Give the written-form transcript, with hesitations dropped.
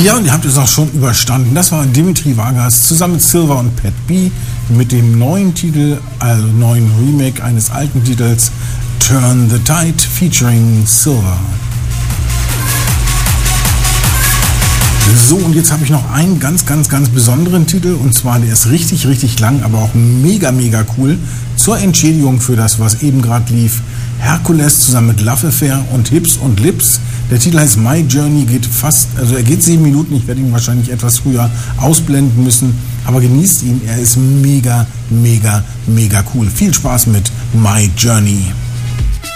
Ja, und ihr habt es auch schon überstanden. Das war Dimitri Vegas zusammen mit Silver und Pat B. mit dem neuen Titel, also neuen Remake eines alten Titels, Turn the Tide featuring Silver. So, und jetzt habe ich noch einen ganz besonderen Titel, und zwar, der ist richtig lang, aber auch mega cool. Zur Entschädigung für das, was eben gerade lief, Hercules zusammen mit Love Affair und Hips und Lips. Der Titel heißt My Journey, er geht 7 Minuten, ich werde ihn wahrscheinlich etwas früher ausblenden müssen, aber genießt ihn, er ist mega cool. Viel Spaß mit My Journey.